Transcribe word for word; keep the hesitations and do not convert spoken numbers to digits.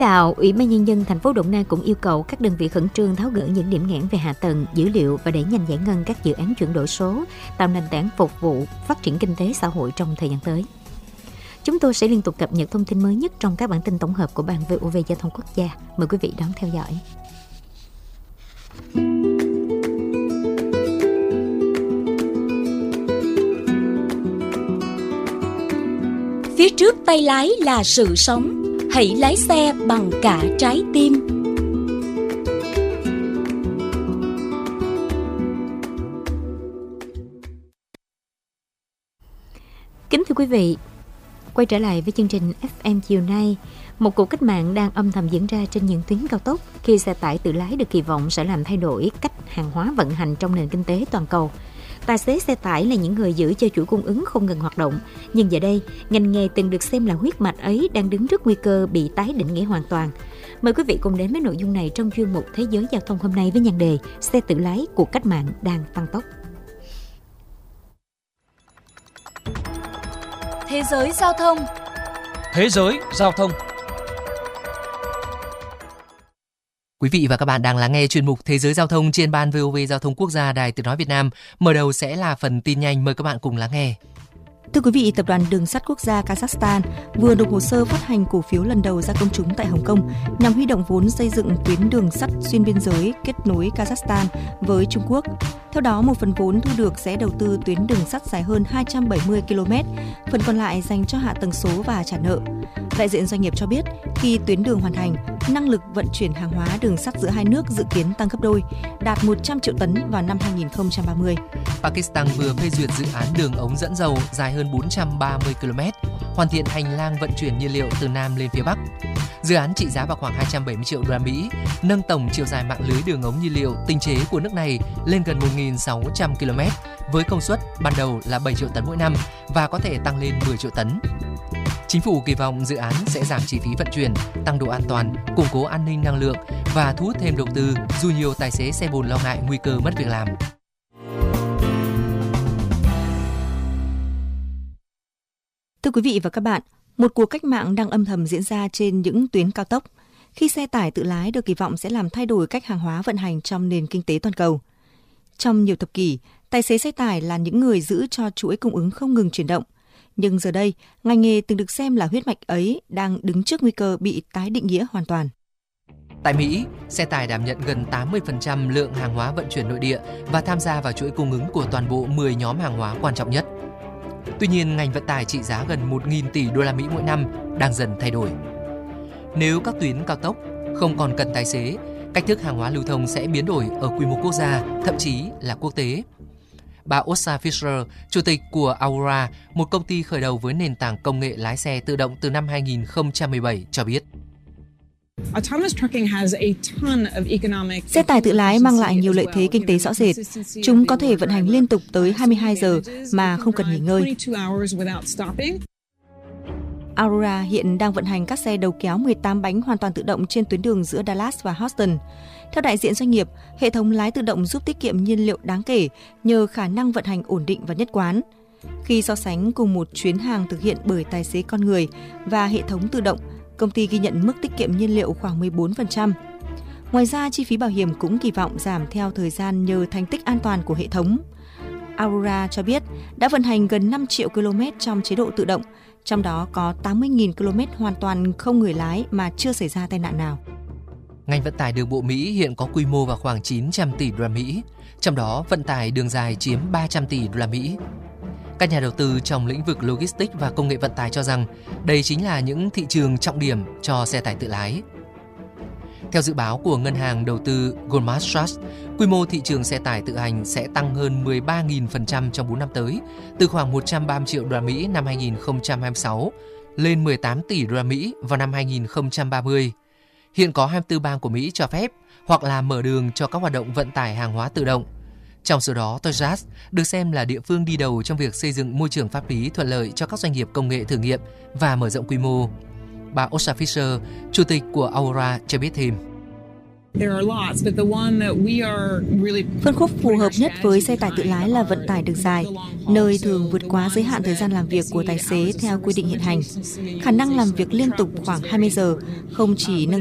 Đạo Ủy ban Nhân dân thành phố Đồng Nai cũng yêu cầu các đơn vị khẩn trương tháo gỡ những điểm nghẽn về hạ tầng, dữ liệu và đẩy nhanh giải ngân các dự án chuyển đổi số, tạo nền tảng phục vụ phát triển kinh tế xã hội trong thời gian tới. Chúng tôi sẽ liên tục cập nhật thông tin mới nhất trong các bản tin tổng hợp của Ban vê o vê Giao thông Quốc gia. Mời quý vị đón theo dõi. Phía trước tay lái là sự sống. Hãy lái xe bằng cả trái tim. Kính thưa quý vị, quay trở lại với chương trình ép em chiều nay. Một cuộc cách mạng đang âm thầm diễn ra trên những tuyến cao tốc khi xe tải tự lái được kỳ vọng sẽ làm thay đổi cách hàng hóa vận hành trong nền kinh tế toàn cầu. Tài xế xe tải là những người giữ cho chuỗi cung ứng không ngừng hoạt động. Nhưng giờ đây, ngành nghề từng được xem là huyết mạch ấy đang đứng trước nguy cơ bị tái định nghĩa hoàn toàn. Mời quý vị cùng đến với nội dung này trong chuyên mục Thế giới Giao thông hôm nay với nhan đề Xe tự lái cuộc cách mạng đang tăng tốc. Thế giới giao thông. Thế giới giao thông. Quý vị và các bạn đang lắng nghe chuyên mục Thế giới giao thông trên ban vê o vê Giao thông Quốc gia Đài Tiếng nói Việt Nam. Mở đầu sẽ là phần tin nhanh, mời các bạn cùng lắng nghe. Thưa quý vị, Tập đoàn Đường sắt Quốc gia Kazakhstan vừa nộp hồ sơ phát hành cổ phiếu lần đầu ra công chúng tại Hồng Kông nhằm huy động vốn xây dựng tuyến đường sắt xuyên biên giới kết nối Kazakhstan với Trung Quốc. Theo đó, một phần vốn thu được sẽ đầu tư tuyến đường sắt dài hơn hai trăm bảy mươi ki lô mét, phần còn lại dành cho hạ tầng số và trả nợ. Đại diện doanh nghiệp cho biết, khi tuyến đường hoàn thành, năng lực vận chuyển hàng hóa đường sắt giữa hai nước dự kiến tăng gấp đôi, đạt một trăm triệu tấn vào năm hai không ba mươi. Pakistan vừa phê duyệt dự án đường ống dẫn dầu dài hơn bốn trăm ba mươi ki lô mét, hoàn thiện hành lang vận chuyển nhiên liệu từ Nam lên phía Bắc. Dự án trị giá vào khoảng hai trăm bảy mươi triệu đô la Mỹ, nâng tổng chiều dài mạng lưới đường ống nhiên liệu tinh chế của nước này lên gần một nghìn sáu trăm ki lô mét, với công suất ban đầu là bảy triệu tấn mỗi năm và có thể tăng lên mười triệu tấn. Chính phủ kỳ vọng dự án sẽ giảm chi phí vận chuyển, tăng độ an toàn, củng cố an ninh năng lượng và thu hút thêm đầu tư, dù nhiều tài xế xe bồn lo ngại nguy cơ mất việc làm. Thưa quý vị và các bạn, một cuộc cách mạng đang âm thầm diễn ra trên những tuyến cao tốc, khi xe tải tự lái được kỳ vọng sẽ làm thay đổi cách hàng hóa vận hành trong nền kinh tế toàn cầu. Trong nhiều thập kỷ, tài xế xe tải là những người giữ cho chuỗi cung ứng không ngừng chuyển động. Nhưng giờ đây, ngành nghề từng được xem là huyết mạch ấy đang đứng trước nguy cơ bị tái định nghĩa hoàn toàn. Tại Mỹ, xe tải đảm nhận gần tám mươi phần trăm lượng hàng hóa vận chuyển nội địa và tham gia vào chuỗi cung ứng của toàn bộ mười nhóm hàng hóa quan trọng nhất. Tuy nhiên, ngành vận tải trị giá gần một nghìn tỷ đô la Mỹ mỗi năm đang dần thay đổi. Nếu các tuyến cao tốc không còn cần tài xế, cách thức hàng hóa lưu thông sẽ biến đổi ở quy mô quốc gia, thậm chí là quốc tế. Bà Åsa Fischer, chủ tịch của Aurora, một công ty khởi đầu với nền tảng công nghệ lái xe tự động từ năm hai không một bảy cho biết. Xe tải tự lái mang lại nhiều lợi thế kinh tế rõ rệt. Chúng có thể vận hành liên tục tới hai mươi hai giờ mà không cần nghỉ ngơi. Aurora hiện đang vận hành các xe đầu kéo mười tám bánh hoàn toàn tự động trên tuyến đường giữa Dallas và Houston. Theo đại diện doanh nghiệp, hệ thống lái tự động giúp tiết kiệm nhiên liệu đáng kể nhờ khả năng vận hành ổn định và nhất quán. Khi so sánh cùng một chuyến hàng thực hiện bởi tài xế con người và hệ thống tự động, công ty ghi nhận mức tiết kiệm nhiên liệu khoảng mười bốn phần trăm. Ngoài ra, chi phí bảo hiểm cũng kỳ vọng giảm theo thời gian nhờ thành tích an toàn của hệ thống. Aurora cho biết đã vận hành gần năm triệu ki lô mét trong chế độ tự động, trong đó có tám mươi nghìn ki lô mét hoàn toàn không người lái mà chưa xảy ra tai nạn nào. Ngành vận tải đường bộ Mỹ hiện có quy mô vào khoảng chín trăm tỷ đô la Mỹ, trong đó vận tải đường dài chiếm ba trăm tỷ đô la Mỹ. Các nhà đầu tư trong lĩnh vực logistics và công nghệ vận tải cho rằng đây chính là những thị trường trọng điểm cho xe tải tự lái. Theo dự báo của ngân hàng đầu tư Goldman Sachs, quy mô thị trường xe tải tự hành sẽ tăng hơn mười ba nghìn phần trăm trong bốn năm tới, từ khoảng một trăm ba mươi triệu đô la Mỹ năm hai không hai sáu lên mười tám tỷ đô la Mỹ vào năm hai không ba mươi. Hiện có hai mươi tư bang của Mỹ cho phép hoặc là mở đường cho các hoạt động vận tải hàng hóa tự động. Trong số đó, Texas được xem là địa phương đi đầu trong việc xây dựng môi trường pháp lý thuận lợi cho các doanh nghiệp công nghệ thử nghiệm và mở rộng quy mô. Bà Åsa Fischer, chủ tịch của Aurora cho biết thêm. Phân khúc phù hợp nhất với xe tải tự lái là vận tải đường dài, nơi thường vượt quá giới hạn thời gian làm việc của tài xế theo quy định hiện hành. Khả năng làm việc liên tục khoảng hai mươi giờ không chỉ nâng